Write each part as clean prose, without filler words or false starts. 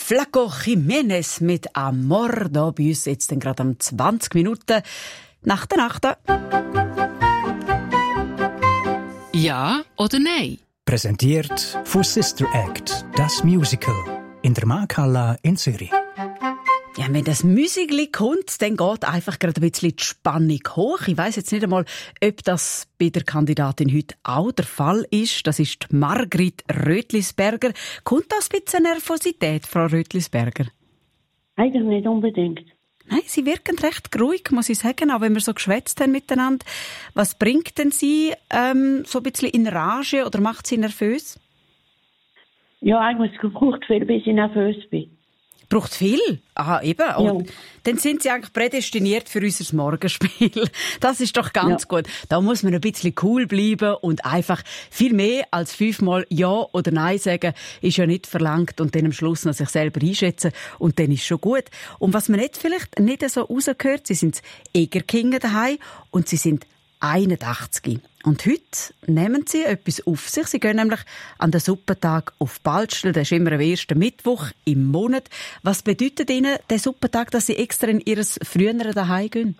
Flaco Jiménez mit Amor, da bei uns jetzt gerade um 20 Minuten nach der Nacht. Ja oder nein? Präsentiert von Sister Act, das Musical in der Markthalle in Zürich. Ja, wenn das Musical kommt, dann geht einfach gerade ein bisschen die Spannung hoch. Ich weiss jetzt nicht einmal, ob das bei der Kandidatin heute auch der Fall ist. Das ist die Margrit Rötlisberger. Kommt das ein bisschen Nervosität, Frau Rötlisberger? Eigentlich nicht unbedingt. Nein, Sie wirken recht ruhig, muss ich sagen, auch wenn wir so geschwätzt haben miteinander. Was bringt denn Sie so ein bisschen in Rage oder macht Sie nervös? Ja, eigentlich braucht viel, bis ich nervös bin. Braucht viel? Aha, eben. Ja. Und dann sind Sie eigentlich prädestiniert für unser Morgenspiel. Das ist doch ganz gut. Da muss man ein bisschen cool bleiben und einfach viel mehr als 5-mal Ja oder Nein sagen, ist ja nicht verlangt und dann am Schluss noch sich selber einschätzen und dann ist schon gut. Und was man vielleicht nicht so rausgehört, Sie sind Egerkinder daheim und Sie sind 81. Und heute nehmen Sie etwas auf sich. Sie gehen nämlich an den Suppentag auf Balzstel. Das ist immer am ersten Mittwoch im Monat. Was bedeutet Ihnen der Suppentag, dass Sie extra in Ihr früheren daheim gehen?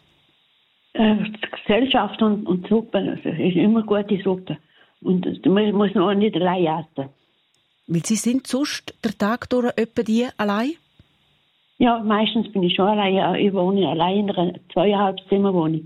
Die Gesellschaft und Suppe, also ist immer gute Suppe. Und man muss noch nicht allein essen. Weil Sie sind sonst den Tag durch etwa die allein? Ja, meistens bin ich schon allein. Ich wohne allein in einer 2,5-Zimmer-Wohnung.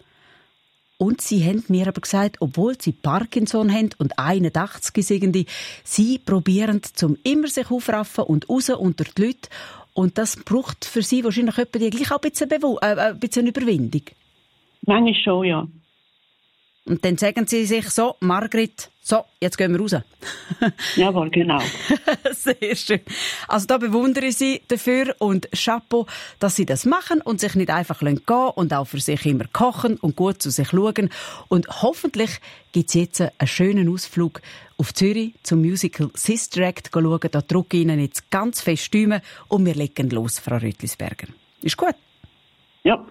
Und Sie haben mir aber gesagt, obwohl Sie Parkinson haben und 81 sind, Sie probieren zum immer sich aufraffen und raus unter die Leute. Und das braucht für Sie wahrscheinlich gleich auch ein bisschen Überwindung. Manchmal schon, ja. Und dann sagen Sie sich so, Margrit, so, jetzt gehen wir raus. Jawohl, genau. Sehr schön. Also da bewundere ich Sie dafür und Chapeau, dass Sie das machen und sich nicht einfach gehen lassen und auch für sich immer kochen und gut zu sich schauen. Und hoffentlich gibt es jetzt einen schönen Ausflug auf Zürich zum Musical Sister Act schauen. Da drücke ich Ihnen jetzt ganz fest die Daumen und wir legen los, Frau Rötlisberger. Ist gut? Ja.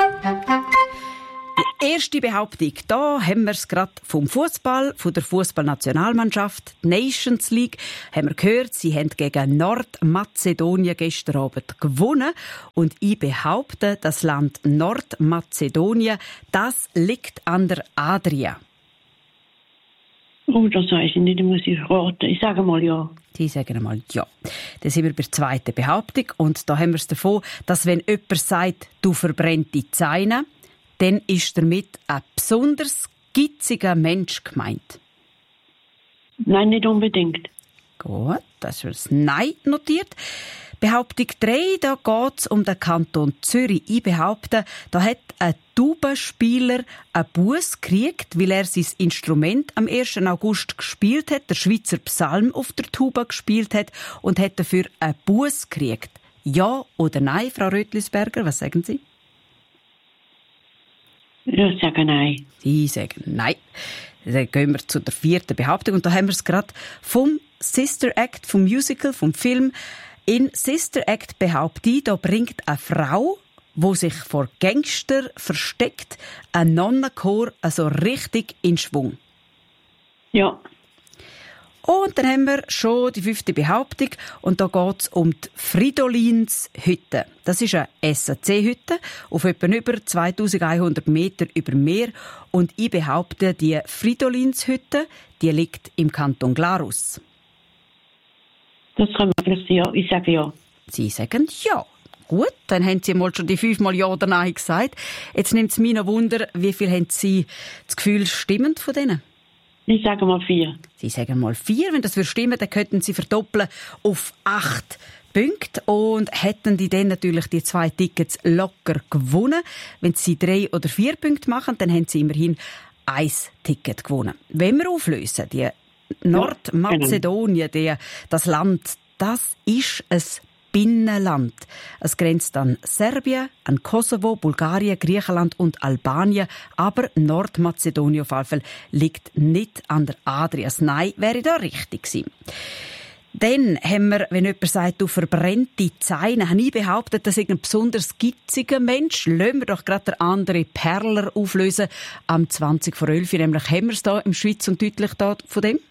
Die erste Behauptung, da haben wir es gerade vom Fußball, von der Fußballnationalmannschaft, die Nations League, haben wir gehört, sie haben gegen Nordmazedonien gestern Abend gewonnen. Und ich behaupte, das Land Nordmazedonien, das liegt an der Adria. Oh, das weiß ich nicht, da muss ich raten. Ich sage mal ja. Sie sagen einmal ja. Dann sind wir bei der zweiten Behauptung. Und da haben wir es davon, dass wenn jemand sagt, du verbrennte Zähne, dann ist damit ein besonders gitziger Mensch gemeint. Nein, nicht unbedingt. Gut, das wird das Nein notiert. Behauptung 3, da geht es um den Kanton Zürich. Ich behaupte, da hat ein Tubenspieler einen Buss gekriegt, weil er sein Instrument am 1. August gespielt hat, der Schweizer Psalm auf der Tuba gespielt hat und hat dafür einen Buss gekriegt. Ja oder nein, Frau Rötlisberger, was sagen Sie? Ich sage nein. Sie sagen nein. Dann gehen wir zu der vierten Behauptung. Und da haben wir es gerade vom Sister Act, vom Musical, vom Film. In Sister Act behaupte ich, da bringt eine Frau, die sich vor Gangster versteckt, einen Nonnenchor also richtig in Schwung. Ja. Und dann haben wir schon die 5. Behauptung. Und da geht es um die Fridolins-Hütte. Das ist eine SAC-Hütte auf etwa über 2100 Meter über Meer. Und ich behaupte, die Fridolins-Hütte, die liegt im Kanton Glarus. Das können wir vielleicht ja. Ich sage ja. Sie sagen ja. Gut, dann haben Sie mal schon die 5-mal Ja oder Nein gesagt. Jetzt nimmt es mich noch Wunder, wie viel haben Sie das Gefühl, stimmend von denen? Ich sage mal 4. Sie sagen mal 4. Wenn das stimmen, dann könnten Sie verdoppeln auf 8 Punkte und hätten die dann natürlich die 2 Tickets locker gewonnen. Wenn Sie 3 oder 4 Punkte machen, dann haben Sie immerhin 1 Ticket gewonnen. Wenn wir auflösen, die Nordmazedonien, das Land, das ist ein Binnenland. Es grenzt an Serbien, an Kosovo, Bulgarien, Griechenland und Albanien. Aber Nordmazedonien auf jeden Fall liegt nicht an der Adria. Nein, wäre da richtig gewesen. Dann haben wir, wenn jemand sagt, du verbrennte Zähne, habe ich behauptet, das ist ein besonders gitziger Mensch. Lassen wir doch gerade den anderen Perler auflösen am 20 vor 11. Nämlich haben wir es da im Schweiz und deutlich da von dem?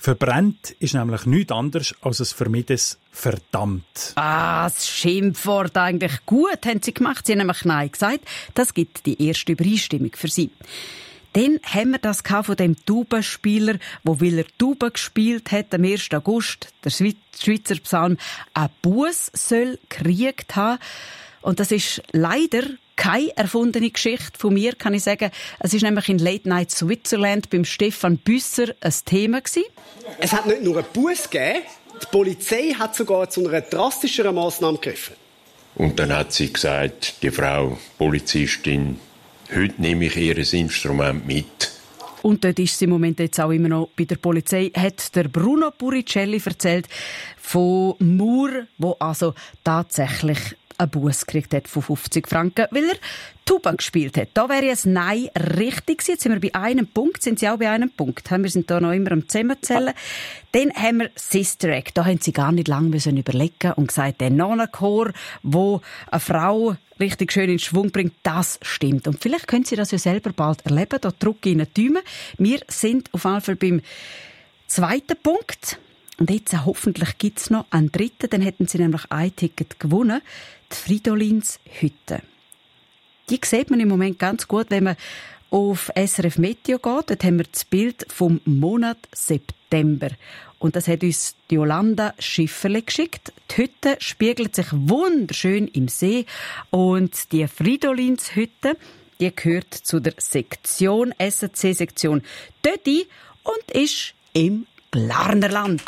Verbrennt ist nämlich nichts anderes als ein vermiedetes verdammt. Das Schimpfwort eigentlich gut, haben sie gemacht. Sie haben nämlich Nein gesagt. Das gibt die erste Übereinstimmung für sie. Dann haben wir das von dem Tubenspieler, der, weil er Tuba gespielt hat, am 1. August, der Schweizer Psalm, einen Buss soll gekriegt haben. Und das ist leider keine erfundene Geschichte von mir, kann ich sagen. Es ist nämlich in Late Night Switzerland beim Stefan Büsser ein Thema gewesen. Es hat nicht nur einen Buss gegeben, die Polizei hat sogar zu einer drastischeren Massnahme gegriffen. Und dann hat sie gesagt, die Frau Polizistin, heute nehme ich ihr Instrument mit. Und dort ist sie im Moment jetzt auch immer noch bei der Polizei, hat der Bruno Puricelli erzählt von Moore, der also tatsächlich einen Buss gekriegt hat von 50 Franken, weil er Tuba gespielt hat. Da wäre ein Nein richtig gewesen. Jetzt sind wir bei einem Punkt. Sind Sie auch bei einem Punkt? Wir sind da noch immer am Zusammenzählen. Dann haben wir Sister Act. Da haben Sie gar nicht lange überlegen und gesagt, der Nonnenchor, wo eine Frau richtig schön in Schwung bringt, das stimmt. Und vielleicht können Sie das ja selber bald erleben. Da drücke ich Ihnen die Daumen. Wir sind auf jeden Fall beim zweiten Punkt. Und jetzt hoffentlich gibt es noch einen dritten, dann hätten Sie nämlich ein Ticket gewonnen. Die Fridolins Hütte. Die sieht man im Moment ganz gut, wenn man auf SRF Meteo geht. Dort haben wir das Bild vom Monat September. Und das hat uns die Jolanda Schifferle geschickt. Die Hütte spiegelt sich wunderschön im See. Und die Fridolins Hütte, die gehört zu der Sektion, SRC-Sektion Dödi und ist im Glarnerland.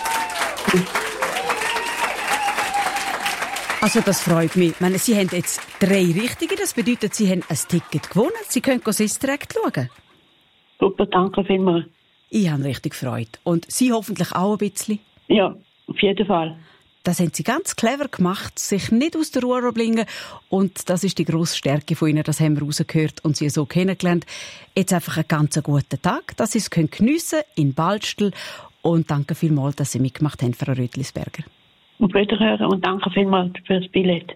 Also das freut mich. Ich meine, Sie haben jetzt 3 Richtige. Das bedeutet, Sie haben ein Ticket gewonnen. Sie können Sister Act schauen. Super, danke vielmals. Ich habe richtig Freude. Und Sie hoffentlich auch ein bisschen? Ja, auf jeden Fall. Das haben Sie ganz clever gemacht, sich nicht aus der Ruhe bringen. Und das ist die grosse Stärke von Ihnen. Das haben wir rausgehört und Sie so kennengelernt. Jetzt einfach einen ganz guten Tag, dass Sie es geniessen können in Balstel. Und danke vielmals, dass Sie mitgemacht haben, Frau Rötlisberger. Auf Wiederhören und danke vielmals für das Billett.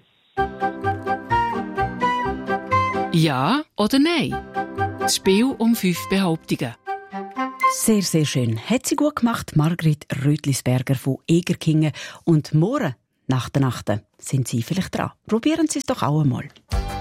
Ja oder nein? Das Spiel um 5 Behauptungen. Sehr, sehr schön. Hat sie gut gemacht, Margrit Rötlisberger von Egerkingen. Und morgen, nach der Nacht, sind Sie vielleicht dran. Probieren Sie es doch auch einmal.